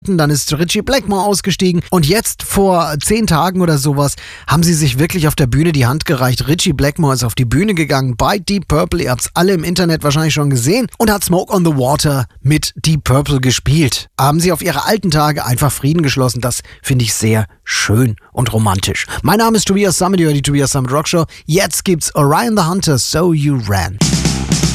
Dann ist Ritchie Blackmore ausgestiegen und jetzt vor 10 Tagen oder sowas haben sie sich wirklich auf der Bühne die Hand gereicht. Ritchie Blackmore ist auf die Bühne gegangen bei Deep Purple, ihr habt es alle im Internet wahrscheinlich schon gesehen, und hat Smoke on the Water mit Deep Purple gespielt. Haben sie auf ihre alten Tage einfach Frieden geschlossen. Das finde ich sehr schön und romantisch. Mein Name ist Tobias Sammet, ihr hört die Tobias Sammet Rock Show. Jetzt gibt's Orion the Hunter, So You Ran.